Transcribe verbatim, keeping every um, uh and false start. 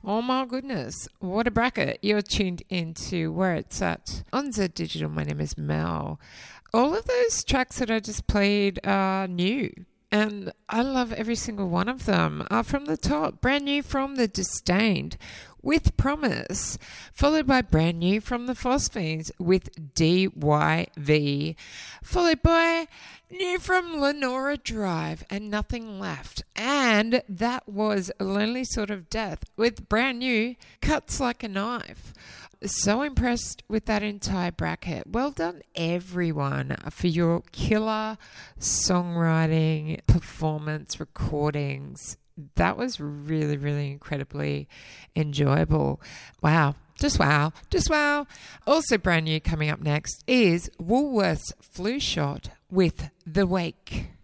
Oh my goodness, what a bracket. You're tuned into Where It's At on Z Digital. My name is Mel. All of those tracks that I just played are new, and I love every single one of them. Uh, from the top, brand new from The Disdained with Promise, followed by brand new from The Phosphenes with D Y V, followed by new from Lenora Drive and Nothing Left. And that was Lonely Sort of Death with brand new Cuts Like a Knife. So impressed with that entire bracket. Well done, everyone, for your killer songwriting, performance, recordings. That was really, really incredibly enjoyable. Wow. Just wow. Just wow. Also brand new coming up next is Woolworth's Flu Shot with The Wake.